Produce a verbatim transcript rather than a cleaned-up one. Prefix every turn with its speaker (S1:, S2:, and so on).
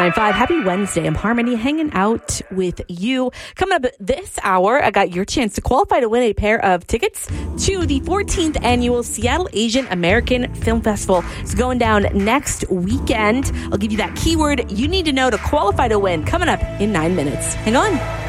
S1: nine five. Happy Wednesday. I'm Harmony, hanging out with you. Coming up this hour, I got your chance to qualify to win a pair of tickets to the fourteenth Annual Seattle Asian American Film Festival. It's going down next weekend. I'll give you that keyword you need to know to qualify to win coming up in nine minutes. Hang on.